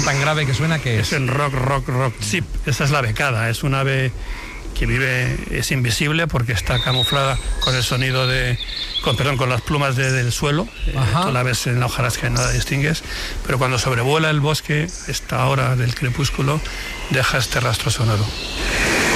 tan grave que suena, ¿qué es? Es el rock chip. Esa es la becada, es un ave que vive, es invisible porque está camuflada con el sonido con las plumas del suelo. Tú la ves en la hojarasca y nada distingues, pero cuando sobrevuela el bosque, esta hora del crepúsculo, deja este rastro sonoro.